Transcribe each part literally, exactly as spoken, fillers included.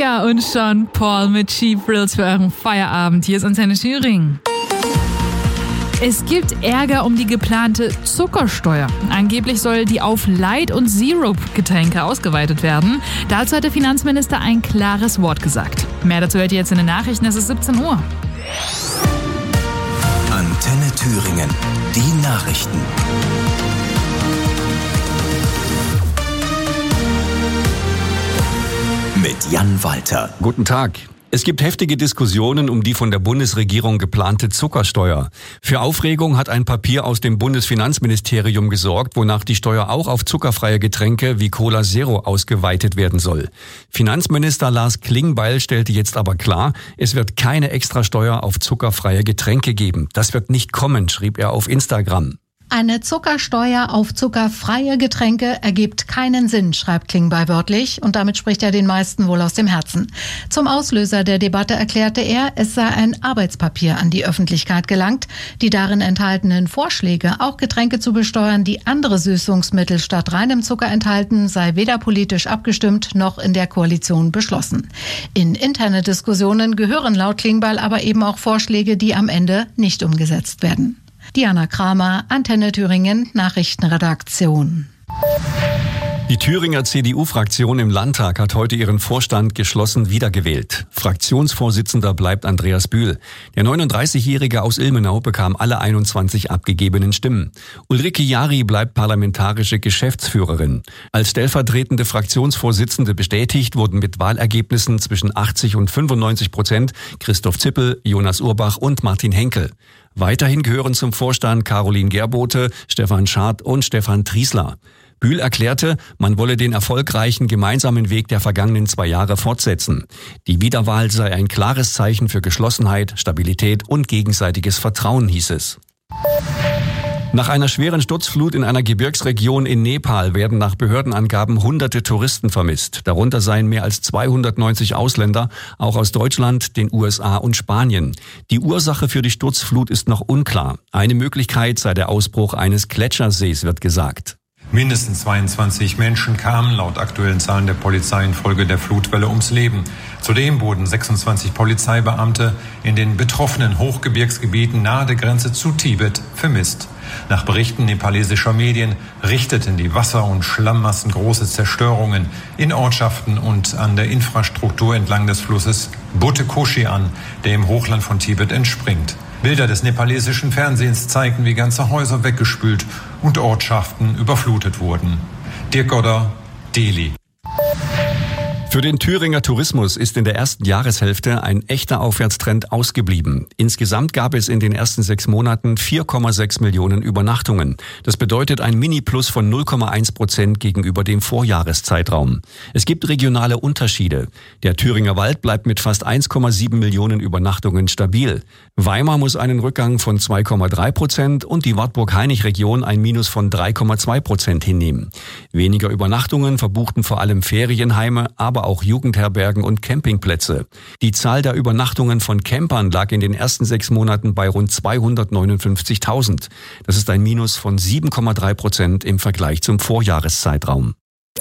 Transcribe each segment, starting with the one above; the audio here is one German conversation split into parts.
Sia und Sean Paul mit Cheap Thrills für euren Feierabend. Hier ist Antenne Thüringen. Es gibt Ärger um die geplante Zuckersteuer. Angeblich soll die auf Light- und Zero-Getränke ausgeweitet werden. Dazu hat der Finanzminister ein klares Wort gesagt. Mehr dazu hört ihr jetzt in den Nachrichten. Es ist siebzehn Uhr. Antenne Thüringen. Die Nachrichten. Mit Jan Walter. Guten Tag. Es gibt heftige Diskussionen um die von der Bundesregierung geplante Zuckersteuer. Für Aufregung hat ein Papier aus dem Bundesfinanzministerium gesorgt, wonach die Steuer auch auf zuckerfreie Getränke wie Cola Zero ausgeweitet werden soll. Finanzminister Lars Klingbeil stellte jetzt aber klar, es wird keine Extrasteuer auf zuckerfreie Getränke geben. Das wird nicht kommen, schrieb er auf Instagram. Eine Zuckersteuer auf zuckerfreie Getränke ergibt keinen Sinn, schreibt Klingbeil wörtlich, und damit spricht er den meisten wohl aus dem Herzen. Zum Auslöser der Debatte erklärte er, es sei ein Arbeitspapier an die Öffentlichkeit gelangt. Die darin enthaltenen Vorschläge, auch Getränke zu besteuern, die andere Süßungsmittel statt reinem Zucker enthalten, sei weder politisch abgestimmt noch in der Koalition beschlossen. In interne Diskussionen gehören laut Klingbeil aber eben auch Vorschläge, die am Ende nicht umgesetzt werden. Diana Kramer, Antenne Thüringen, Nachrichtenredaktion. Die Thüringer C D U-Fraktion im Landtag hat heute ihren Vorstand geschlossen wiedergewählt. Fraktionsvorsitzender bleibt Andreas Bühl. Der neununddreißigjährige aus Ilmenau bekam alle einundzwanzig abgegebenen Stimmen. Ulrike Jari bleibt parlamentarische Geschäftsführerin. Als stellvertretende Fraktionsvorsitzende bestätigt wurden mit Wahlergebnissen zwischen achtzig und fünfundneunzig Prozent Christoph Zippel, Jonas Urbach und Martin Henkel. Weiterhin gehören zum Vorstand Caroline Gerbote, Stefan Schad und Stefan Triesler. Bühl erklärte, man wolle den erfolgreichen gemeinsamen Weg der vergangenen zwei Jahre fortsetzen. Die Wiederwahl sei ein klares Zeichen für Geschlossenheit, Stabilität und gegenseitiges Vertrauen, hieß es. Nach einer schweren Sturzflut in einer Gebirgsregion in Nepal werden nach Behördenangaben hunderte Touristen vermisst. Darunter seien mehr als zweihundertneunzig Ausländer, auch aus Deutschland, den U S A und Spanien. Die Ursache für die Sturzflut ist noch unklar. Eine Möglichkeit sei der Ausbruch eines Gletschersees, wird gesagt. Mindestens zweiundzwanzig Menschen kamen laut aktuellen Zahlen der Polizei infolge der Flutwelle ums Leben. Zudem wurden sechsundzwanzig Polizeibeamte in den betroffenen Hochgebirgsgebieten nahe der Grenze zu Tibet vermisst. Nach Berichten nepalesischer Medien richteten die Wasser- und Schlammmassen große Zerstörungen in Ortschaften und an der Infrastruktur entlang des Flusses Buttekoshi an, der im Hochland von Tibet entspringt. Bilder des nepalesischen Fernsehens zeigten, wie ganze Häuser weggespült und Ortschaften überflutet wurden. Dirk Godder, Delhi. Für den Thüringer Tourismus ist in der ersten Jahreshälfte ein echter Aufwärtstrend ausgeblieben. Insgesamt gab es in den ersten sechs Monaten vier Komma sechs Millionen Übernachtungen. Das bedeutet ein Mini-Plus von null Komma eins Prozent gegenüber dem Vorjahreszeitraum. Es gibt regionale Unterschiede. Der Thüringer Wald bleibt mit fast eins Komma sieben Millionen Übernachtungen stabil. Weimar muss einen Rückgang von zwei Komma drei Prozent und die Wartburg-Hainich-Region ein Minus von drei Komma zwei Prozent hinnehmen. Weniger Übernachtungen verbuchten vor allem Ferienheime, aber auch Jugendherbergen und Campingplätze. Die Zahl der Übernachtungen von Campern lag in den ersten sechs Monaten bei rund zweihundertneunundfünfzigtausend. Das ist ein Minus von sieben Komma drei Prozent im Vergleich zum Vorjahreszeitraum.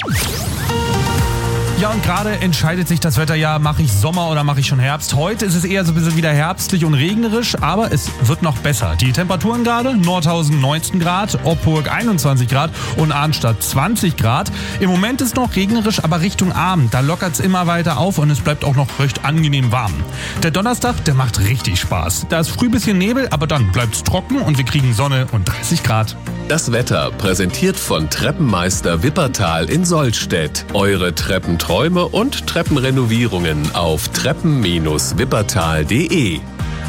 Ja, und gerade entscheidet sich das Wetter ja, mache ich Sommer oder mache ich schon Herbst. Heute ist es eher so ein bisschen wieder herbstlich und regnerisch, aber es wird noch besser. Die Temperaturen gerade, Nordhausen neunzehn Grad, Oppurg einundzwanzig Grad und Arnstadt zwanzig Grad. Im Moment ist noch regnerisch, aber Richtung Abend, da lockert es immer weiter auf und es bleibt auch noch recht angenehm warm. Der Donnerstag, der macht richtig Spaß. Da ist früh ein bisschen Nebel, aber dann bleibt es trocken und wir kriegen Sonne und dreißig Grad. Das Wetter präsentiert von Treppenmeister Wippertal in Sollstedt. Eure Treppenträume und Treppenrenovierungen auf treppen Bindestrich wippertal punkt de.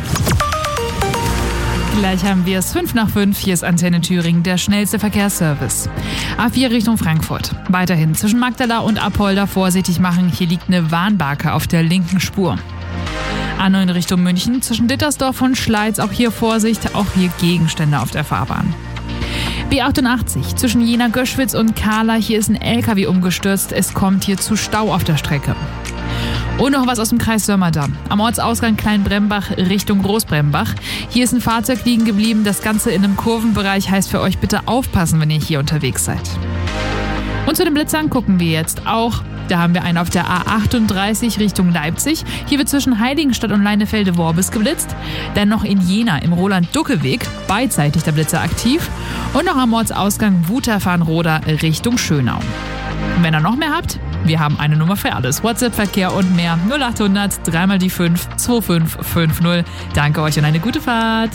Gleich haben wir es fünf nach fünf. Hier ist Antenne Thüringen, der schnellste Verkehrsservice. A vier Richtung Frankfurt. Weiterhin zwischen Magdala und Apolda vorsichtig machen. Hier liegt eine Warnbarke auf der linken Spur. A neun Richtung München zwischen Dittersdorf und Schleiz. Auch hier Vorsicht, auch hier Gegenstände auf der Fahrbahn. B achtundachtzig zwischen Jena-Göschwitz und Kahla. Hier ist ein L K W umgestürzt. Es kommt hier zu Stau auf der Strecke. Und noch was aus dem Kreis Sömmerda. Am Ortsausgang Kleinbrembach Richtung Großbrembach. Hier ist ein Fahrzeug liegen geblieben. Das Ganze in einem Kurvenbereich, heißt für euch bitte aufpassen, wenn ihr hier unterwegs seid. Und zu den Blitzern gucken wir jetzt auch Da haben wir einen auf der A achtunddreißig Richtung Leipzig. Hier wird zwischen Heiligenstadt und Leinefelde-Worbis geblitzt. Dann noch in Jena im Roland-Ducke-Weg, beidseitig der Blitzer aktiv. Und noch am Ortsausgang Wuterfahnroda Richtung Schönau. Und wenn ihr noch mehr habt, wir haben eine Nummer für alles. WhatsApp-Verkehr und mehr. null achthundert, dreimal die fünf, zwei fünf fünf null. Danke euch und eine gute Fahrt.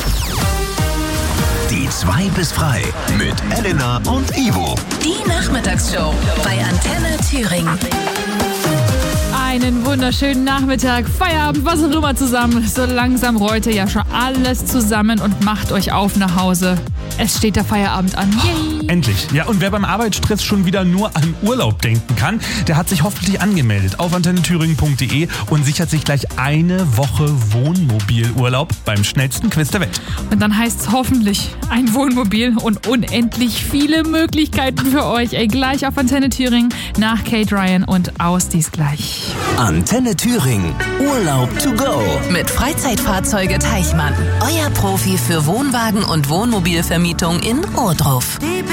Die zwei bis frei mit Elena und Ivo. Die Nachmittagsshow bei Antenne Thüringen. Einen wunderschönen Nachmittag, Feierabend, was auch immer zusammen. So langsam rollt ihr ja schon alles zusammen und macht euch auf nach Hause. Es steht der Feierabend an. Yay. Endlich. Ja, und wer beim Arbeitsstress schon wieder nur an Urlaub denken kann, der hat sich hoffentlich angemeldet auf antenne thüringen punkt de und sichert sich gleich eine Woche Wohnmobilurlaub beim schnellsten Quiz der Welt. Und dann heißt es hoffentlich ein Wohnmobil und unendlich viele Möglichkeiten für euch. Ey, gleich auf Antenne Thüringen nach Kate Ryan und aus dies gleich. Antenne Thüringen. Urlaub to go. Mit Freizeitfahrzeuge Teichmann. Euer Profi für Wohnwagen und Wohnmobilvermietung in Ohrdruf.